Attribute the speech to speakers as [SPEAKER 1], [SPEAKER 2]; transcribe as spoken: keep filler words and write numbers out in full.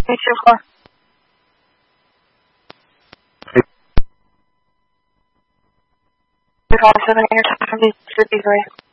[SPEAKER 1] eight two four. Call seven, your time, B three.